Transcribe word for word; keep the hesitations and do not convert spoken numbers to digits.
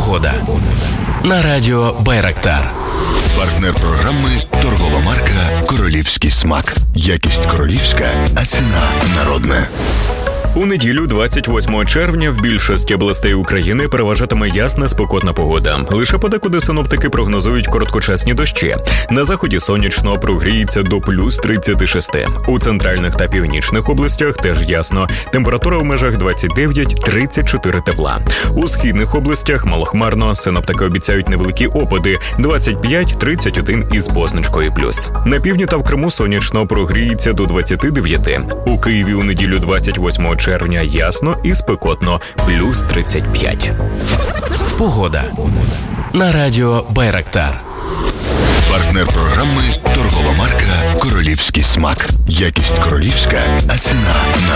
Погода на радіо Байрактар. Партнер програми – торгова марка «Королівський смак». Якість королівська, а ціна народна. У неділю, двадцять восьмого червня, в більшості областей України переважатиме ясна спекотна погода. Лише подекуди синоптики прогнозують короткочасні дощі. На заході сонячно, прогріється до плюс тридцять шість. У центральних та північних областях теж ясно. Температура в межах двадцять дев'ять - тридцять чотири тепла. У східних областях малохмарно, синоптики обіцяють невеликі опади – двадцять п'ять - тридцять один із позначкою плюс. На півдні та в Криму сонячно, прогріється до двадцять дев'ять. У Києві у неділю двадцять восьмого червня ясно і спекотно – плюс тридцять п'ять. Погода на радіо Байрактар. Партнер програми – торгова марка «Королівський смак». Якість королівська, а ціна народна.